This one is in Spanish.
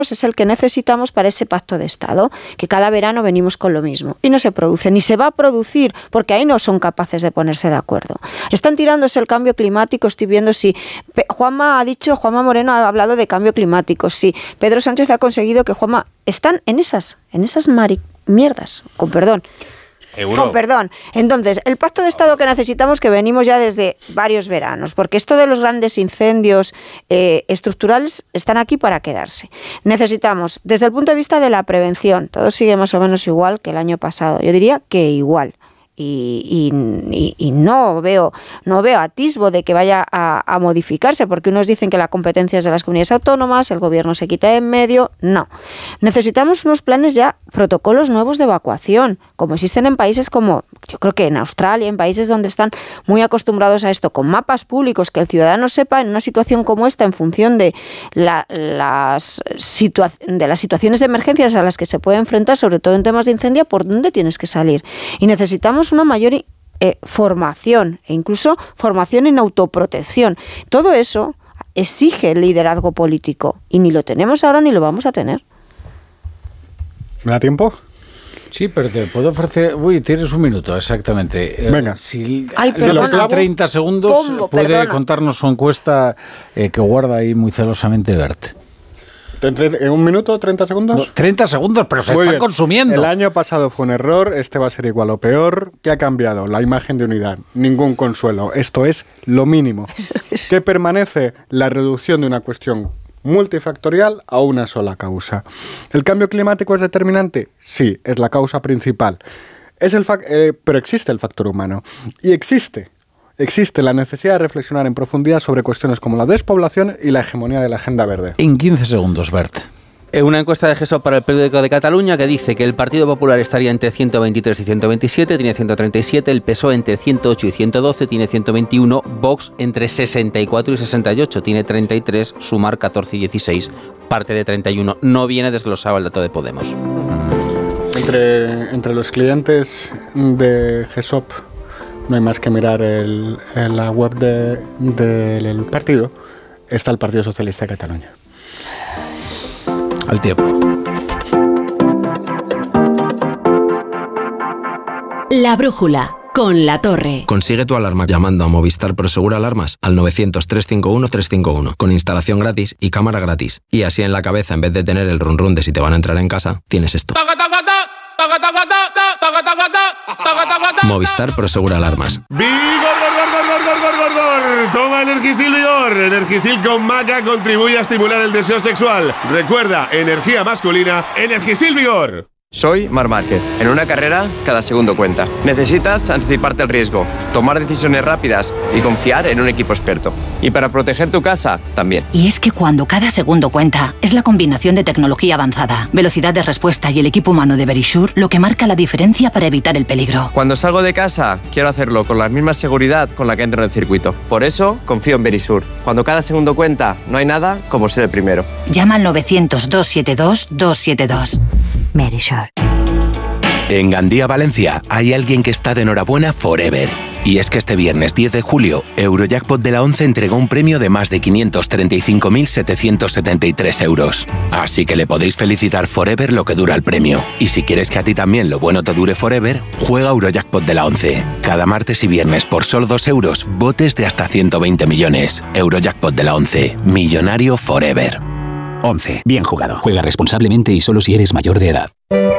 es el que necesitamos para ese pacto de Estado, que cada verano venimos con lo mismo y no se produce, ni se va a producir, porque ahí no son capaces de ponerse de acuerdo. Están tirándose el cambio climático, estoy viendo si Juanma Moreno ha hablado de cambio climático, si Pedro Sánchez ha conseguido que Juanma... Están en esas mierdas, con perdón. Con perdón. Entonces, el pacto de Estado que necesitamos, que venimos ya desde varios veranos, porque esto de los grandes incendios estructurales están aquí para quedarse. Necesitamos, desde el punto de vista de la prevención, todo sigue más o menos igual que el año pasado. Yo diría que igual. Y no veo atisbo de que vaya a modificarse, porque unos dicen que la competencia es de las comunidades autónomas, el gobierno se quita de en medio. No. Necesitamos unos planes ya, protocolos nuevos de evacuación, como existen en países como, yo creo que en Australia, en países donde están muy acostumbrados a esto, con mapas públicos, que el ciudadano sepa en una situación como esta, en función de las situaciones de emergencias a las que se puede enfrentar, sobre todo en temas de incendio, por dónde tienes que salir. Y necesitamos una mayor formación e incluso formación en autoprotección. Todo eso exige liderazgo político y ni lo tenemos ahora ni lo vamos a tener. ¿Me da tiempo? Sí, pero te puedo ofrecer... Uy, tienes un minuto, exactamente. Venga. Si lo clavo, 30 segundos, puede contarnos su encuesta que guarda ahí muy celosamente Bert. ¿En un minuto, 30 segundos? No, 30 segundos, pero se están consumiendo. El año pasado fue un error, este va a ser igual o peor. ¿Qué ha cambiado? La imagen de unidad. Ningún consuelo. Esto es lo mínimo. ¿Qué permanece? La reducción de una cuestión multifactorial a una sola causa. ¿El cambio climático es determinante? Sí, es la causa principal. Pero existe el factor humano. Y existe la necesidad de reflexionar en profundidad sobre cuestiones como la despoblación y la hegemonía de la agenda verde. En 15 segundos, Bert. Una encuesta de GESOP para el periódico de Cataluña que dice que el Partido Popular estaría entre 123 y 127, tiene 137, el PSOE entre 108 y 112, tiene 121, Vox entre 64 y 68, tiene 33, Sumar 14 y 16, parte de 31. No viene desglosado el dato de Podemos. Entre los clientes de GESOP no hay más que mirar en la web del partido. Está el Partido Socialista de Cataluña. Al tiempo. La brújula con La Torre. Consigue tu alarma llamando a Movistar Prosegur Alarmas al 900-351-351 con instalación gratis y cámara gratis. Y así en la cabeza, en vez de tener el run run de si te van a entrar en casa, tienes esto. Movistar Prosegur Alarmas. ¡Vigor! Toma Energisil Vigor. Energisil con maca contribuye a estimular el deseo sexual. Recuerda, energía masculina, Energisil Vigor. Soy Marc Márquez. En una carrera, cada segundo cuenta. Necesitas anticiparte al riesgo, tomar decisiones rápidas y confiar en un equipo experto. Y para proteger tu casa, también. Y es que cuando cada segundo cuenta, es la combinación de tecnología avanzada, velocidad de respuesta y el equipo humano de Verisure lo que marca la diferencia para evitar el peligro. Cuando salgo de casa, quiero hacerlo con la misma seguridad con la que entro en el circuito. Por eso, confío en Verisure. Cuando cada segundo cuenta, no hay nada como ser el primero. Llama al 900-272-272. Verisure. En Gandía, Valencia, hay alguien que está de enhorabuena forever. Y es que este viernes 10 de julio, Eurojackpot de la 11 entregó un premio de más de 535.773 euros. Así que le podéis felicitar forever lo que dura el premio. Y si quieres que a ti también lo bueno te dure forever, juega Eurojackpot de la 11. Cada martes y viernes por solo 2 euros, botes de hasta 120 millones. Eurojackpot de la 11. Millonario forever. 11. Bien jugado. Juega responsablemente y solo si eres mayor de edad.